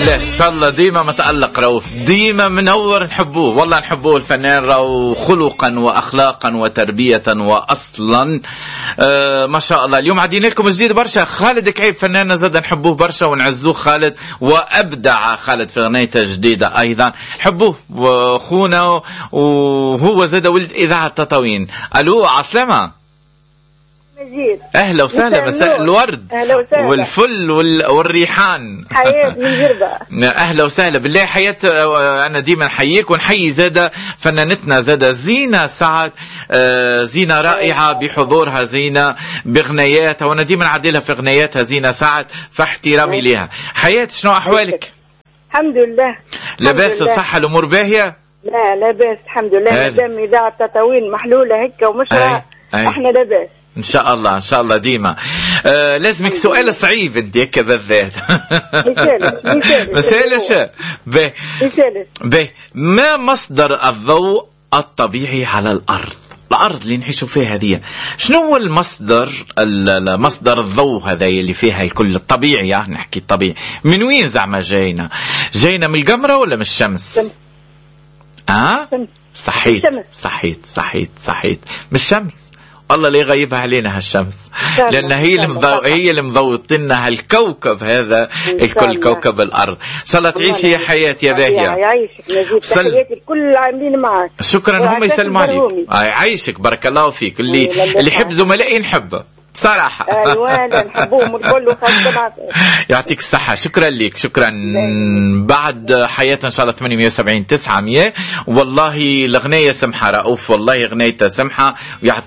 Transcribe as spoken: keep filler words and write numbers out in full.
لا ان شاء الله ديما متألق رؤوف، ديما منور، نحبوه والله نحبوه الفنان رؤوف خلقا واخلاقا وتربية واصلا. آه ما شاء الله. اليوم عدينا لكم جديد برشا. خالد كعيب فناننا زاد نحبوه برشا ونعزوه خالد، وابدع خالد في اغنيته جديدة ايضا حبوه واخونا، وهو زاد ولد اذاعة تطاوين. الو عسلامة مجيد. اهلا وسهلا، مساء الورد والفل وال... والريحان. حياة من جربة. اهلا وسهلا بالله. حياة انا ديما نحييك ونحيي زاده فنانتنا زاده زينة سعد. زينة رائعة بحضورها، زينة بغنياتها، وانا ديما نعدلها في غنياتها زينة سعد، فاحترامي لها. حياة شنو احوالك؟ الحمد لله. لاباس الصحة الامور باهية؟ لا لاباس الحمد لله. مادام اذاعة تطاوين محلولة هكا ومشرع احنا لاباس ان شاء الله ان شاء الله ديما. آه لازمك سؤال صعيب انت هيك بالذات. مسالش به به ما مصدر الضوء الطبيعي على الارض؟ الارض اللي نعيشوا فيها هذه شنو هو المصدر مصدر الضوء هذا اللي فيها الكل الطبيعي؟ يعني نحكي الطبيعي من وين زعما جاينا؟ جاينا من القمرة ولا من الشمس؟ اه صحيت صحيت صحيت صحيت من الشمس. الله لا يغيبها علينا هالشمس، لأن هي اللي مضو... هي اللي مضوط لنا هالكوكب هذا الكل، كوكب الأرض. إن شاء الله تعيشي يا حياة يا باهية. يعيشك نجيب. تحياتي لكل العاملين معك. شكرا، هم يسلموا عليك. يعيشك بارك الله فيك. اللي اللي يحب زملائي نحبه بصراحة. أيوة نحبوهم الكل وخاصة. يعطيك الصحة. شكرا لك شكرا. بعد حياة إن شاء الله ثمانمية وسبعين تسعمية. والله الأغنية سمحة رؤوف، والله أغنيته سمحة ويعطيك